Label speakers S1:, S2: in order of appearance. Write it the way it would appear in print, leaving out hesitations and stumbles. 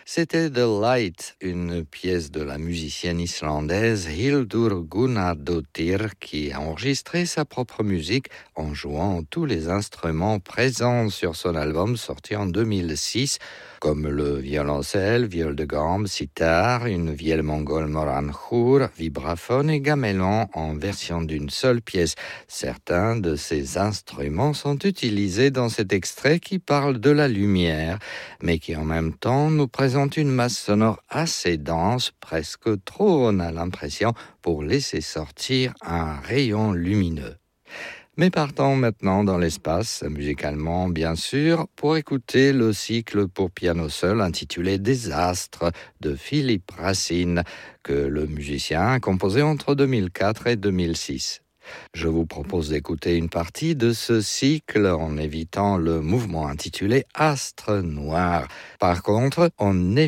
S1: C'était The Light, une pièce de la musicienne islandaise Hildur Gunnardóttir qui a enregistré sa propre musique en jouant tous les instruments présents sur son album sorti en 2006, comme le violoncelle, viol de gambe, sitar, une vielle mongole moranjour, vibraphone et gamelan en version d'une seule pièce. Certains de ces instruments sont utilisés dans cet extrait qui parle de la lumière, mais qui en même temps nous présente une masse sonore assez dense, presque trop, on a l'impression, pour laisser sortir un rayon lumineux. Mais partons maintenant dans l'espace, musicalement bien sûr, pour écouter le cycle pour piano seul intitulé Désastre de Philippe Racine, que le musicien a composé entre 2004 et 2006. Je vous propose d'écouter une partie de ce cycle en évitant le mouvement intitulé Astre Noir. Par contre, on